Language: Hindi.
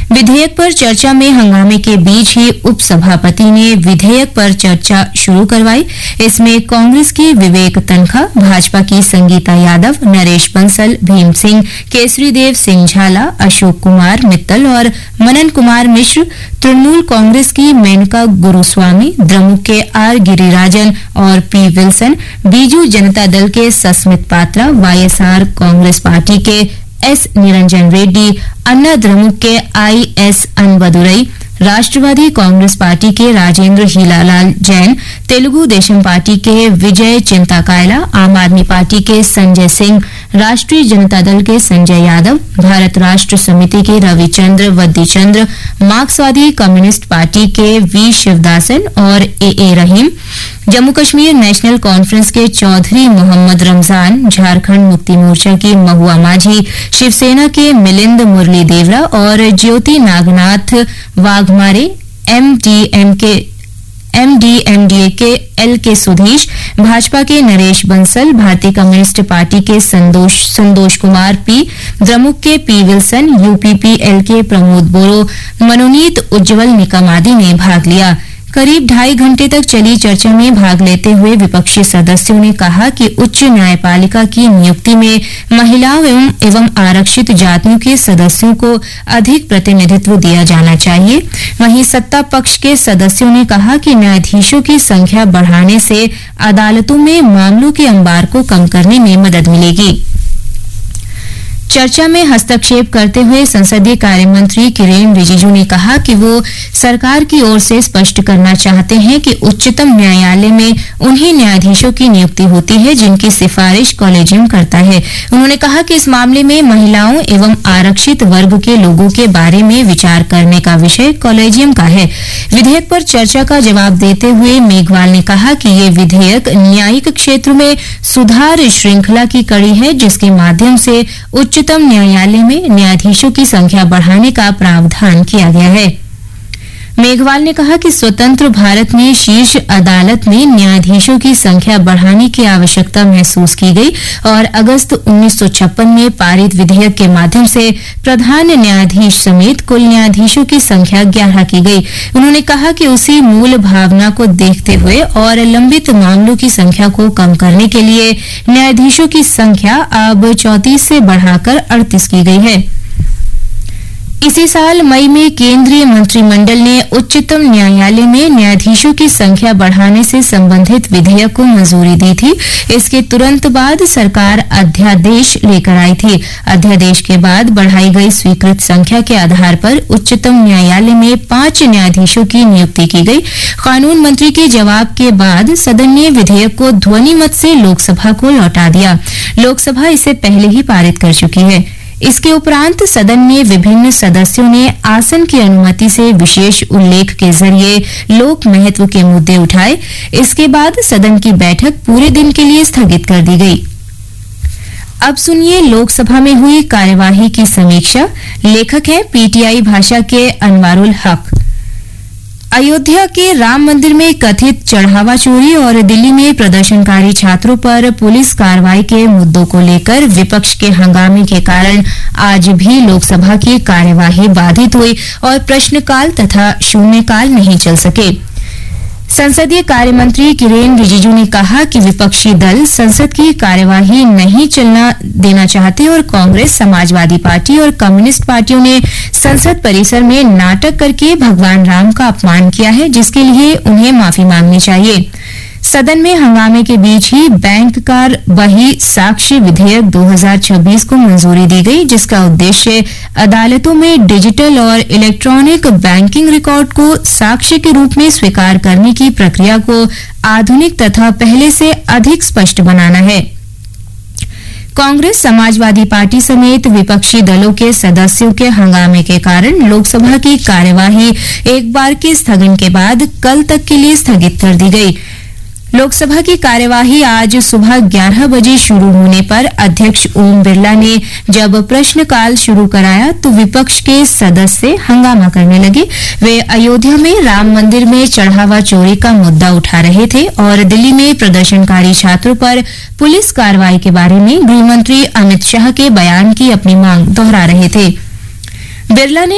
विधेयक पर चर्चा में हंगामे के बीच ही उपसभापति ने विधेयक पर चर्चा शुरू करवाई। इसमें कांग्रेस के विवेक तनखा, भाजपा की संगीता यादव, नरेश बंसल, भीम सिंह, केसरी देव सिंह झाला, अशोक कुमार मित्तल और मनन कुमार मिश्र, तृणमूल कांग्रेस की मेनका गुरुस्वामी, द्रमुक के आर गिरिराजन और पी विल्सन, बीजू जनता दल के सस्मित पात्रा, वाईएसआर कांग्रेस पार्टी के एस निरंजन रेड्डी, अन्ना द्रमुक के आई.एस. अनवदुरई, राष्ट्रवादी कांग्रेस पार्टी के राजेंद्र हीलालाल जैन, तेलुगु देशम पार्टी के विजय चिंताकायला, आम आदमी पार्टी के संजय सिंह, राष्ट्रीय जनता दल के संजय यादव, भारत राष्ट्र समिति के रविचंद्र वद्दीचंद्र, मार्क्सवादी कम्युनिस्ट पार्टी के वी शिवदासन और ए रहीम, जम्मू कश्मीर नेशनल कॉन्फ्रेंस के चौधरी मोहम्मद रमजान, झारखंड मुक्ति मोर्चा की महुआ माझी, शिवसेना के मिलिंद मुरली देवरा और ज्योति नागनाथ वाघमारे, एमडीएमडीए के एल के सुधीश, भाजपा के नरेश बंसल, भारतीय कम्युनिस्ट पार्टी के संतोष कुमार पी, द्रमुक के पी विल्सन, यूपीपीएल के प्रमोद बोरो, मनोनीत उज्जवल निकम आदि ने भाग लिया। करीब 2.5 घंटे तक चली चर्चा में भाग लेते हुए विपक्षी सदस्यों ने कहा कि उच्च न्यायपालिका की नियुक्ति में महिलाओं एवं आरक्षित जातियों के सदस्यों को अधिक प्रतिनिधित्व दिया जाना चाहिए। वहीं सत्ता पक्ष के सदस्यों ने कहा कि न्यायाधीशों की संख्या बढ़ाने से अदालतों में मामलों के अंबार को कम करने में मदद मिलेगी। चर्चा में हस्तक्षेप करते हुए संसदीय कार्य मंत्री किरेन रिजिजू ने कहा कि वो सरकार की ओर से स्पष्ट करना चाहते हैं कि उच्चतम न्यायालय में उन्हीं न्यायाधीशों की नियुक्ति होती है जिनकी सिफारिश कॉलेजियम करता है। उन्होंने कहा कि इस मामले में महिलाओं एवं आरक्षित वर्ग के लोगों के बारे में विचार करने का विषय कॉलेजियम का है। विधेयक पर चर्चा का जवाब देते हुए मेघवाल ने कहा कि ये विधेयक न्यायिक क्षेत्र में सुधार श्रृंखला की कड़ी है, जिसके माध्यम से उच्चतम न्यायालय में न्यायाधीशों की संख्या बढ़ाने का प्रावधान किया गया है। मेघवाल ने कहा कि स्वतंत्र भारत में शीर्ष अदालत में न्यायाधीशों की संख्या बढ़ाने की आवश्यकता महसूस की गई और अगस्त 1956 में पारित विधेयक के माध्यम से प्रधान न्यायाधीश समेत कुल न्यायाधीशों की संख्या 11 की गई। उन्होंने कहा कि उसी मूल भावना को देखते हुए और लंबित मामलों की संख्या को कम करने के लिए न्यायाधीशों की संख्या अब 34 से बढ़ाकर 38 की गई है। इसी साल मई में केंद्रीय मंत्रिमंडल ने उच्चतम न्यायालय में न्यायाधीशों की संख्या बढ़ाने से संबंधित विधेयक को मंजूरी दी थी। इसके तुरंत बाद सरकार अध्यादेश लेकर आई थी। अध्यादेश के बाद बढ़ाई गई स्वीकृत संख्या के आधार पर उच्चतम न्यायालय में 5 न्यायाधीशों की नियुक्ति की गई। कानून मंत्री के जवाब के बाद सदन ने विधेयक को ध्वनि मत से लोकसभा को लौटा दिया। लोकसभा इसे पहले ही पारित कर चुकी है। इसके उपरांत सदन में विभिन्न सदस्यों ने आसन की अनुमति से विशेष उल्लेख के जरिए लोक महत्व के मुद्दे उठाए। इसके बाद सदन की बैठक पूरे दिन के लिए स्थगित कर दी गई। अब सुनिए लोकसभा में हुई कार्यवाही की समीक्षा। लेखक हैं पीटीआई भाषा के अनवारुल हक। अयोध्या के राम मंदिर में कथित चढ़ावा चोरी और दिल्ली में प्रदर्शनकारी छात्रों पर पुलिस कार्रवाई के मुद्दों को लेकर विपक्ष के हंगामे के कारण आज भी लोकसभा की कार्यवाही बाधित हुई और प्रश्नकाल तथा शून्यकाल नहीं चल सके। संसदीय कार्य मंत्री किरेन रिजिजू ने कहा कि विपक्षी दल संसद की कार्यवाही नहीं चलना देना चाहते और कांग्रेस, समाजवादी पार्टी और कम्युनिस्ट पार्टियों ने संसद परिसर में नाटक करके भगवान राम का अपमान किया है, जिसके लिए उन्हें माफी मांगनी चाहिए। सदन में हंगामे के बीच ही बैंक कार बही साक्ष्य विधेयक 2026 को मंजूरी दी गई, जिसका उद्देश्य अदालतों में डिजिटल और इलेक्ट्रॉनिक बैंकिंग रिकॉर्ड को साक्ष्य के रूप में स्वीकार करने की प्रक्रिया को आधुनिक तथा पहले से अधिक स्पष्ट बनाना है। कांग्रेस, समाजवादी पार्टी समेत विपक्षी दलों के सदस्यों के हंगामे के कारण लोकसभा की कार्यवाही एक बार के स्थगन के बाद कल तक के लिए स्थगित कर दी गई। लोकसभा की कार्यवाही आज सुबह 11 बजे शुरू होने पर अध्यक्ष ओम बिरला ने जब प्रश्नकाल शुरू कराया तो विपक्ष के सदस्य हंगामा करने लगे। वे अयोध्या में राम मंदिर में चढ़ावा चोरी का मुद्दा उठा रहे थे और दिल्ली में प्रदर्शनकारी छात्रों पर पुलिस कार्रवाई के बारे में गृहमंत्री अमित शाह के बयान की अपनी मांग दोहरा रहे थे। बिरला ने